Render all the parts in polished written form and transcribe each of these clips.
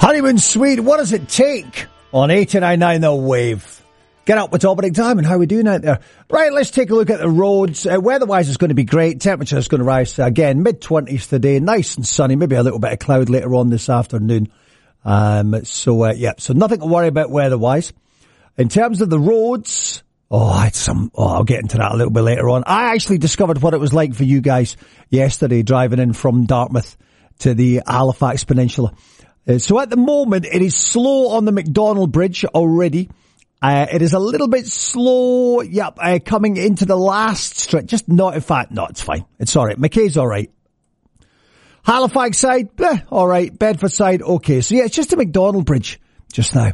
Honeymoon Suite, what does it take? On 89.9 The Wave. Get up with Dominic Diamond. How are we doing out there? Right, let's take a look at the roads. Weather-wise, it's going to be great. Temperature is going to rise again, mid-20s today. Nice and sunny. Maybe a little bit of cloud later on this afternoon. So nothing to worry about weather-wise. In terms of the roads, I'll get into that a little bit later on. I actually discovered what it was like for you guys yesterday driving in from Dartmouth to the Halifax Peninsula. So at the moment, it is slow on the McDonald Bridge already. It is a little bit slow, coming into the last stretch. Just not, in fact, no, it's fine. It's alright. McKay's alright. Halifax side, alright. Bedford side, okay. So it's just the McDonald Bridge just now.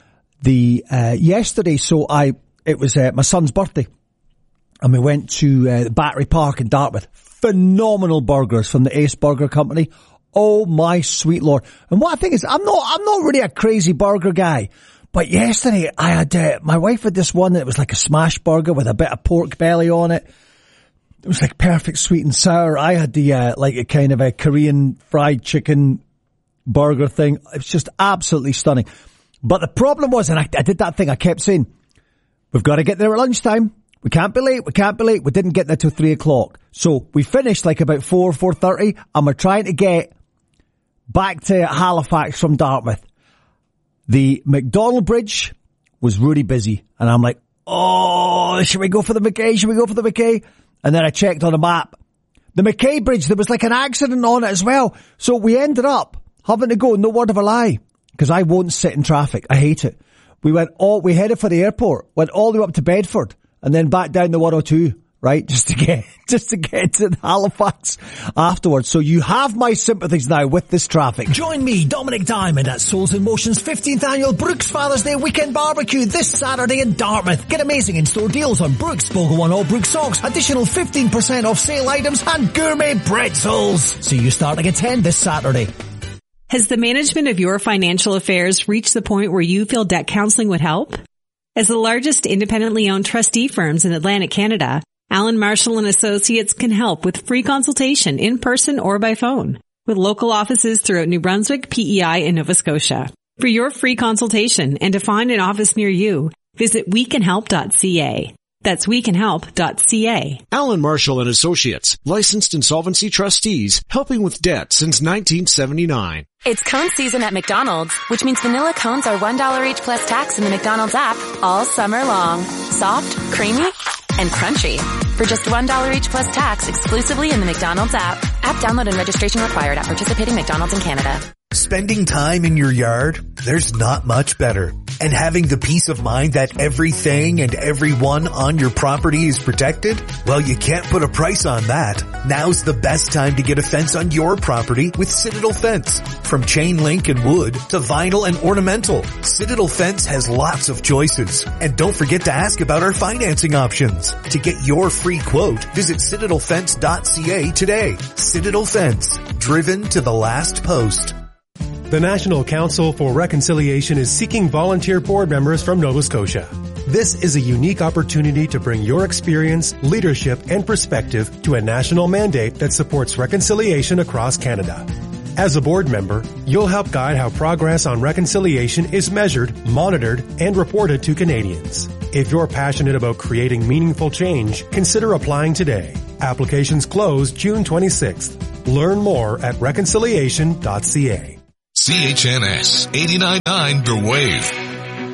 Yesterday, it was my son's birthday. And we went to Battery Park in Dartmouth. Phenomenal burgers from the Ace Burger Company. Oh my sweet Lord. And what I think is, I'm not really a crazy burger guy. But yesterday I had, my wife had this one that was like a smash burger with a bit of pork belly on it. It was like perfect sweet and sour. I had the, like a kind of a Korean fried chicken burger thing. It was just absolutely stunning. But the problem was, and I did that thing I kept saying, we've got to get there at lunchtime. We can't be late. We didn't get there till 3:00. So we finished like about 4:30 and we're trying to get back to Halifax from Dartmouth. The McDonald Bridge was really busy. And I'm like, should we go for the McKay? And then I checked on the map. The McKay Bridge, there was like an accident on it as well. So we ended up having to go, no word of a lie, because I won't sit in traffic. I hate it. We headed for the airport, went all the way up to Bedford, and then back down the 102, right? Just to get to Halifax afterwards. So you have my sympathies now with this traffic. Join me, Dominic Diamond, at Souls in Motion's 15th annual Brooks Father's Day weekend barbecue this Saturday in Dartmouth. Get amazing in-store deals on Brooks, Fogo on all Brooks socks, additional 15% off sale items, and gourmet pretzels. See you starting at 10 this Saturday. Has the management of your financial affairs reached the point where you feel debt counseling would help? As the largest independently owned trustee firms in Atlantic Canada, Allen Marshall & Associates can help with free consultation in person or by phone, with local offices throughout New Brunswick, PEI, and Nova Scotia. For your free consultation and to find an office near you, visit wecanhelp.ca. That's wecanhelp.ca. Allen Marshall & Associates, licensed insolvency trustees, helping with debt since 1979. It's cone season at McDonald's, which means vanilla cones are $1 each plus tax in the McDonald's app all summer long. Soft, creamy, and crunchy. For just $1 each plus tax exclusively in the McDonald's app. App download and registration required at participating McDonald's in Canada. Spending time in your yard? There's not much better. And having the peace of mind that everything and everyone on your property is protected? Well, you can't put a price on that. Now's the best time to get a fence on your property with Citadel Fence. From chain link and wood to vinyl and ornamental, Citadel Fence has lots of choices. And don't forget to ask about our financing options. To get your free quote, visit citadelfence.ca today. Citadel Fence, driven to the last post. The National Council for Reconciliation is seeking volunteer board members from Nova Scotia. This is a unique opportunity to bring your experience, leadership, and perspective to a national mandate that supports reconciliation across Canada. As a board member, you'll help guide how progress on reconciliation is measured, monitored, and reported to Canadians. If you're passionate about creating meaningful change, consider applying today. Applications close June 26th. Learn more at reconciliation.ca. CHNS 89.9 The Wave.